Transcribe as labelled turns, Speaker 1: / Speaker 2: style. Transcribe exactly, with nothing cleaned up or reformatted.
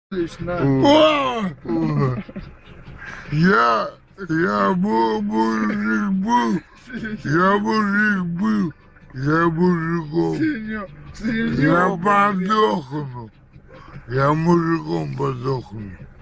Speaker 1: Лично.
Speaker 2: О! Я, я был мужик был, я мужик был, я мужиком,
Speaker 1: Синё-
Speaker 2: я
Speaker 1: синё,
Speaker 2: подохну, я мужиком подохну.